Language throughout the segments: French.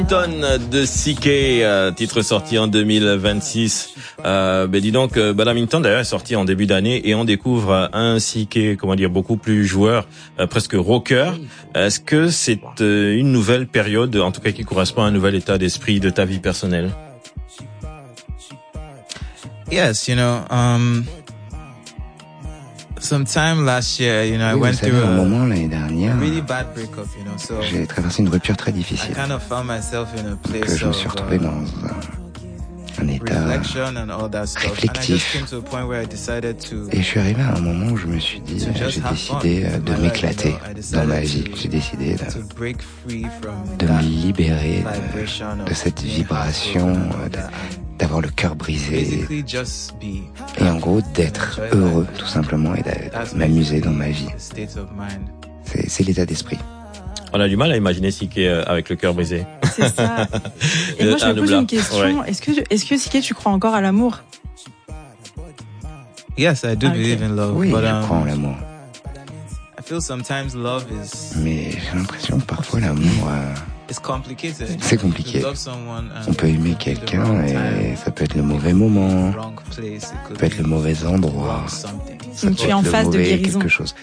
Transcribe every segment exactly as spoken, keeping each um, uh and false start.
De C K, euh, titre sorti en deux mille vingt-six. Euh, ben dis donc, euh, Badminton d'ailleurs est sorti en début d'année et on découvre euh, un C K, comment dire, beaucoup plus joueur, euh, presque rocker. Est-ce que c'est euh, une nouvelle période, en tout cas qui correspond à un nouvel état d'esprit de ta vie personnelle? Yes, you know, um, sometime last year, you know, I oui, went savez, through un a, moment l'année dernière, really bad breakup, you know, so j'ai traversé une rupture très difficile. I kind of found myself in a place Donc, je me suis of, retrouvé uh, dans un, un état réflectif. Et je suis arrivé à un moment où je me suis dit, j'ai décidé de m'éclater dans ma vie. J'ai décidé de, de me libérer de, de cette vibration, de, d'avoir le cœur brisé et en gros d'être heureux tout simplement et de m'amuser dans ma vie. C'est, c'est l'état d'esprit. On a du mal à imaginer C K avec le cœur brisé. C'est ça. Et moi je me pose une question, ouais. est-ce que est-ce que C K tu crois encore à l'amour? Yes, I do ah, okay. believe in love. Oui, but, je um, crois en l'amour. I feel sometimes love is Mais j'ai l'impression que parfois l'amour euh, c'est compliqué. On peut aimer quelqu'un et ça peut être le mauvais moment, ça peut être le mauvais endroit, ça Donc peut tu es en phase de guérison. Quelque chose.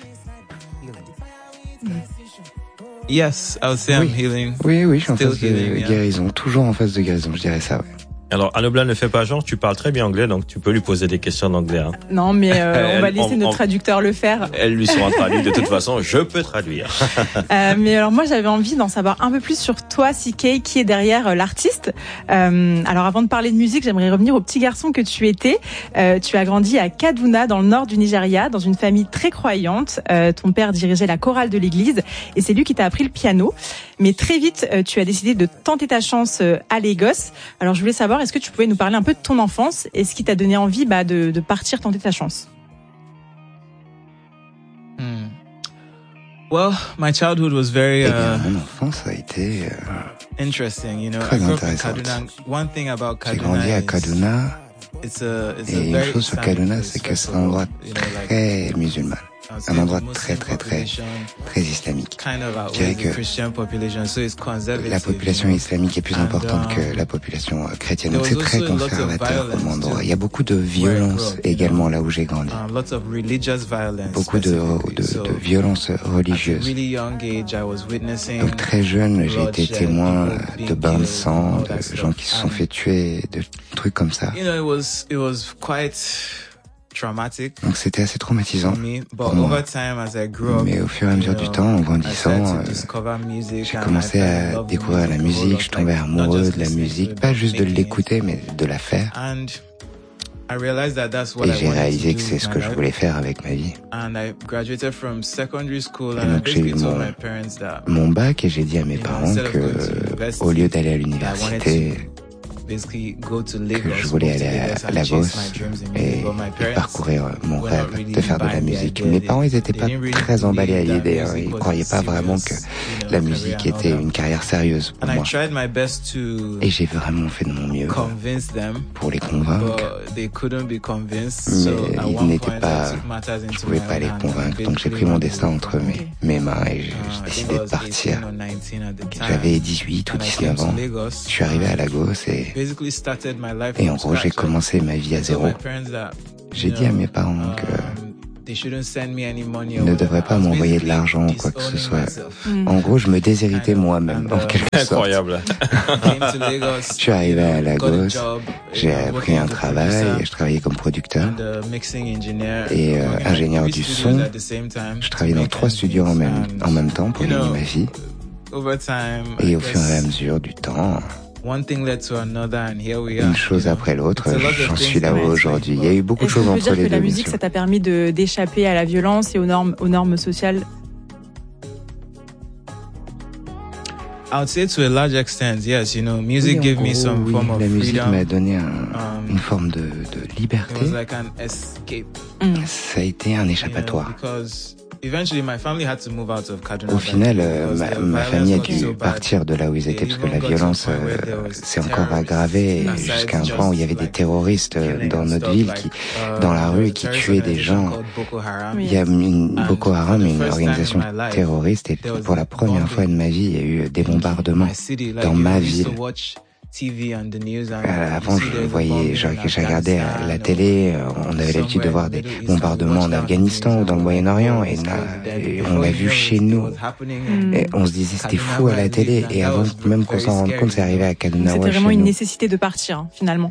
Yes, I would say oui. I'm healing. Oui, oui, je suis en Still phase de healing, guérison, yeah. Toujours en phase de guérison, je dirais ça, ouais. Alors, Anobla ne fait pas genre, tu parles très bien anglais, donc tu peux lui poser des questions en anglais. Hein. Non, mais euh, Elle, on va laisser on, notre on, traducteur le faire. Elle lui sera traduite, de toute façon, je peux traduire. euh, mais alors moi, j'avais envie d'en savoir un peu plus sur toi, C K, qui est derrière euh, l'artiste. Euh, alors avant de parler de musique, j'aimerais revenir au petit garçon que tu étais. Euh, tu as grandi à Kaduna, dans le nord du Nigeria, dans une famille très croyante. Euh, ton père dirigeait la chorale de l'église et c'est lui qui t'a appris le piano. Mais très vite, euh, tu as décidé de tenter ta chance euh, à Lagos. Alors je voulais savoir, est-ce que tu pouvais nous parler un peu de ton enfance et ce qui t'a donné envie bah, de, de partir tenter ta chance? Hmm. Well, my childhood was very eh bien, uh, mon enfance a été euh, interesting, you know. très I grew up in intéressante. Kaduna. One thing about J'ai Kaduna grandi à is Kaduna it's a, it's et a une very chose sur Kaduna, c'est que c'est un endroit très musulman. Un endroit très très très très islamique. Je dirais que la population islamique est plus importante que la population chrétienne. Donc c'est très conservateur comme endroit. Il y a beaucoup de violence également là où j'ai grandi. Beaucoup de, de, de violence religieuse. Donc très jeune, j'ai été témoin de bains de sang, de gens qui se sont fait tuer, de trucs comme ça. Donc c'était assez traumatisant pour moi. Mais au fur et à mesure du temps, en grandissant, euh, j'ai commencé à découvrir la musique, je tombais amoureux de la musique, pas juste de l'écouter, mais de la faire. Et j'ai réalisé que c'est ce que je voulais faire avec ma vie. Et donc j'ai eu mon, mon bac et j'ai dit à mes parents que, au lieu d'aller à l'université, que je voulais aller à Lagos et, et parcourir mon rêve de faire de la musique. Mes parents, ils étaient pas très emballés à l'idée. Hein. Ils croyaient pas vraiment que la musique était une carrière sérieuse pour moi. Et j'ai vraiment fait de mon mieux pour les convaincre. Mais ils n'étaient pas, je pouvais pas les convaincre. Donc j'ai pris mon destin entre mes, mes mains et j'ai décidé de partir. J'avais dix-huit ou dix-neuf ans. Je suis arrivé à Lagos et Et en gros, j'ai commencé ma vie à zéro. J'ai dit à mes parents que ils ne devraient pas m'envoyer de l'argent ou quoi que ce soit. En gros, je me déshéritais moi-même, en quelque sorte. Incroyable. Je suis arrivé à Lagos, j'ai pris un travail, je travaillais comme producteur et euh, ingénieur du son. Je travaillais dans trois studios en même, en même temps pour gagner ma vie. Et au fur et à mesure du temps, une chose après l'autre, j'en suis là aujourd'hui. Il y a eu beaucoup de choses entre les deux. Est-ce qu'on peut dire que la musique, ça t'a permis de, d'échapper à la violence et aux normes, aux normes sociales? I would say to a large extent, yes, you know, music oui, gave gros, me some oui, form of la musique freedom. m'a donné un, um, une forme de, de liberté. It was like an escape. Mm. Ça a été un échappatoire. You know, because Au final, euh, ma, ma famille a dû partir de là où ils étaient parce que la violence euh, s'est encore aggravée jusqu'à un point où il y avait des terroristes dans notre ville qui, dans la rue, qui tuaient des gens. Il y a une Boko Haram, une organisation terroriste, et pour la première fois de ma vie, il y a eu des bombardements dans ma ville. Euh, avant, je voyais, je, je regardais la télé, on avait l'habitude de voir des bombardements en Afghanistan ou dans le Moyen-Orient, et, et on l'a vu chez nous. Et on se disait c'était fou à la télé, et avant même qu'on s'en rende compte, c'est arrivé à Kaduna. C'était vraiment une nécessité de partir, hein, finalement.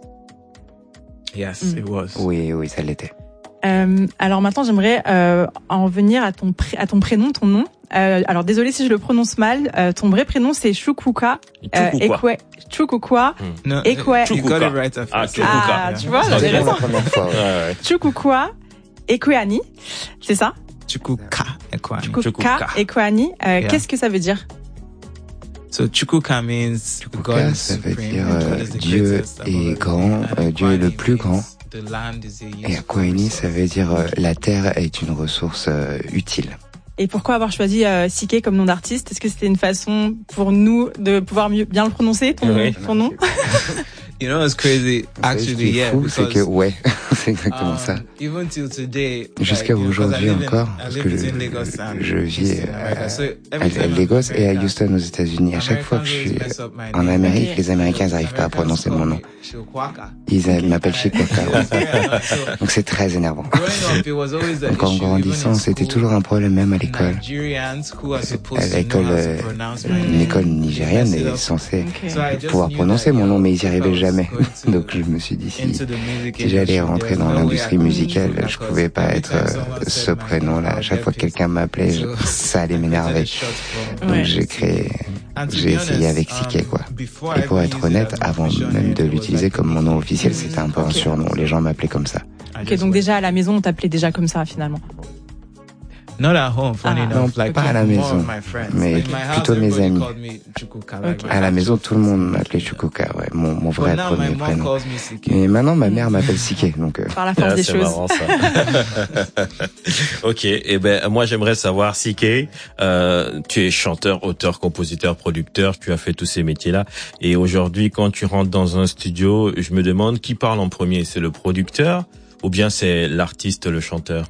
Yes, it was. Oui, oui, ça l'était. Euh, alors maintenant, j'aimerais euh, en venir à ton pré- à ton prénom, ton nom. Euh, alors désolé si je le prononce mal. Euh, ton vrai prénom c'est Chukwuka. Euh, Ekwe. Chukwuka. No, Ekwe. you got it right at Ah, first. Chukwuka. Ah, tu vois, j'avais raison. Chukwuka Ekweani, c'est ça? Chukwuka Ekweani. Chukwuka Ekweani. Euh, Yeah. Qu'est-ce que ça veut dire? So Chukwuka means God Chukwuka, is ça veut supreme. dire God euh, is the Dieu greatest est above grand, everything. euh, Dieu est le plus grand. The land is a Et useful Ekweani, ça resource. veut dire euh, la terre est une ressource euh, utile. Et pourquoi avoir choisi euh, Sike comme nom d'artiste? Est-ce que c'était une façon pour nous de pouvoir mieux bien le prononcer, ton, Oui. ton nom? You know what's crazy? En fait, ce qui Actually, est yeah, fou, c'est que because ouais, c'est exactement um, ça. even till today, Jusqu'à like, you know, 'cause I aujourd'hui live in- encore, I parce live que je, between Lagos and je vis Houston, America. So à, every à time I'm Lagos in et à America, Houston aux États-Unis. À chaque fois que je suis Americans mess up my en name. Amérique, Ok. les Américains n'arrivent pas à prononcer mon nom. Ils euh, m'appellent Chukwuka. Ouais. Donc c'est très énervant. Donc en grandissant, c'était toujours un problème même à l'école. À l'école, euh, une école nigériane est censée Ok. pouvoir prononcer mon nom, mais ils n'y arrivaient jamais. Donc je me suis dit, si, si j'allais rentrer dans l'industrie musicale, je pouvais pas être euh, ce prénom-là. À chaque fois que quelqu'un m'appelait, je- ça allait m'énerver. Donc Ouais. j'ai créé, j'ai essayé avec Sike, quoi. Et pour être honnête, avant même de l'utiliser comme mon nom officiel, c'était un peu un surnom. Les gens m'appelaient comme ça. Ok, donc déjà à la maison, on t'appelait déjà comme ça finalement. Not at home, funny Ah. enough. Non, like pas à la more maison, of my friends. mais In my house, plutôt mes everybody amis. called me Chukwuka, like Ok. my À la maison, actual tout le monde name. m'appelait Chukwuka, ouais, mon, mon But vrai now my premier mom prénom. calls me Sike. Mais maintenant, ma mère m'appelle Sike, donc euh, Par la force Ah, des c'est choses. marrant, ça. Ok, et ben moi j'aimerais savoir, Sike, euh, tu es chanteur, auteur, compositeur, producteur, tu as fait tous ces métiers-là, et aujourd'hui quand tu rentres dans un studio, je me demande qui parle en premier, c'est le producteur ou bien c'est l'artiste, le chanteur?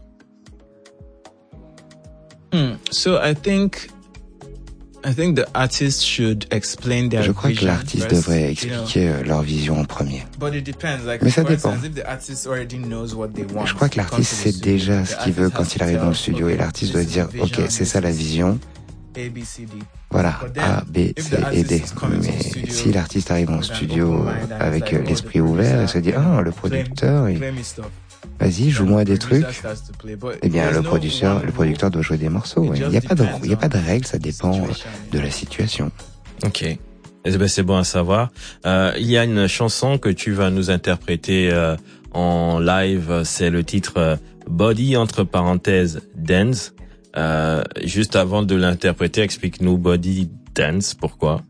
Hmm. So I think, I think the artist should explain their je crois que vision l'artiste first, devrait you know. expliquer euh, leur vision en premier. But it depends. Like, Mais ça for dépend. instance, if the artist already knows what they want, Je crois que to come l'artiste to the sait studio, déjà the ce qu'il veut artist has quand il to arrive dans le tell, studio, okay, et l'artiste this doit is dire, the vision, ok, c'est ça la this is vision, A, B, C, D. voilà, But then, A, B, if C the et D. artist is coming to the Mais studio si l'artiste arrive en with an studio open mind and avec it's like, oh, l'esprit the ouvert et producer, se dit, you know, ah, le play- producteur, il- play me stuff. vas-y, joue-moi des The producer trucs. starts to play, but Eh bien, there's le no producteur, one le rule. producteur doit jouer des morceaux. It ouais. Il just n'y a pas de, depends il y a pas de on règles, ça the dépend euh, situation. de la situation. Ok. Eh ben, c'est bon à savoir. Euh, il y a une chanson que tu vas nous interpréter euh, en live, c'est le titre euh, Body entre parenthèses Dance. Euh, juste avant de l'interpréter, explique-nous Body Dance, pourquoi?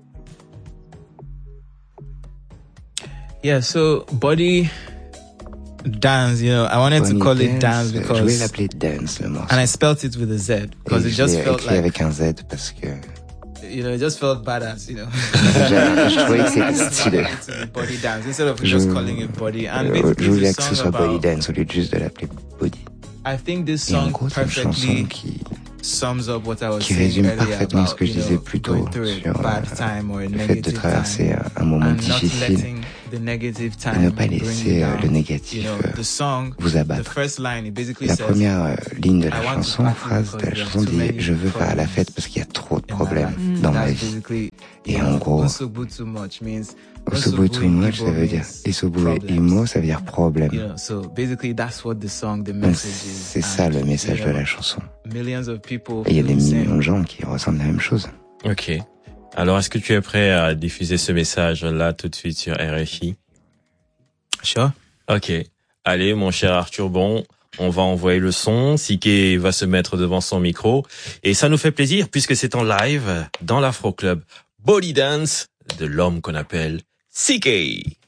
Yeah, so body dance, you know, I wanted to Bonnie call it Dance, dance euh, je voulais because, l'appeler Dance, le morceau. and I spelt it with a Z because Et it je just l'ai felt écrit like, avec un Z parce que you know, it just felt badass, you know. je, je trouvais que c'était stylé. To the body dance instead of Je, just calling it body. And euh, basically je voulais it's que a ce song soit Body about, Dance au lieu de juste de l'appeler Body. I think this Et en song gros, c'est une chanson perfectly qui, sums up what I was qui saying résume earlier parfaitement about, ce que je you know, disais plus tôt going through a sur bad euh, time or a le fait de negative traverser time. un, un moment And not difficile letting the negative et time ne pas bring laisser you euh, down. le You négatif know, euh, the song, vous the abattre. first line, it basically La says, première euh, ligne de I la want to chanson, party phrase de because la there are chanson too dit many je veux faire la problems fête parce qu'il y a trop de in my problèmes life. dans ma That's vie. basically, Et you en know, gros, Unsobu too much means Osobu too much, ça veut dire means Isobu et problems. Imo, ça veut dire You problème. know, so basically that's what the song, the Donc message is. c'est ça And, le message you de know, la chanson. millions of people Et il y a des feel the millions same. de gens qui ressentent la même chose. Ok. Alors, est-ce que tu es prêt à diffuser ce message là tout de suite sur R F I? Sure. Ok. Allez, mon cher Arthur Bon, on va envoyer le son. Sike va se mettre devant son micro. Et ça nous fait plaisir puisque c'est en live dans l'Afro Club. Body Dance de l'homme qu'on appelle Sike.